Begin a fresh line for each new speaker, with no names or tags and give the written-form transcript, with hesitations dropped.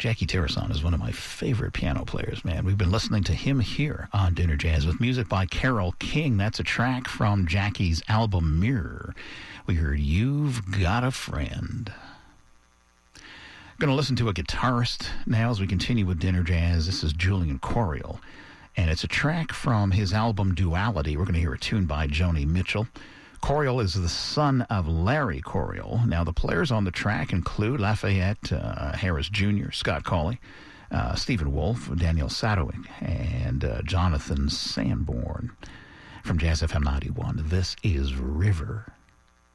Jackie Terrason is one of my favorite piano players, man. We've been listening to him here on Dinner Jazz with music by Carole King. That's a track from Jackie's album Mirror. We heard You've Got a Friend. Going to listen to a guitarist now as we continue with Dinner Jazz. This is Julian Coryell, and it's a track from his album Duality. We're going to hear a tune by Joni Mitchell. Coryell is the son of Larry Coryell. Now, the players on the track include Lafayette Harris Jr., Scott Colley, Stephen Wolfe, Daniel Sadowik, and Jonathan Sanborn. From Jazz FM 91, this is River.